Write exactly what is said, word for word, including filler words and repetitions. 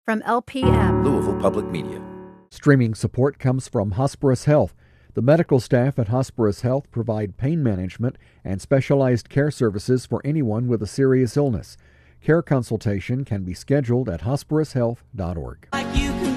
from L P M, Louisville Public Media. Streaming support comes from Hospirus Health. The medical staff at Hospirus Health provide pain management and specialized care services for anyone with a serious illness. Care consultation can be scheduled at hospirus health dot org. Like you can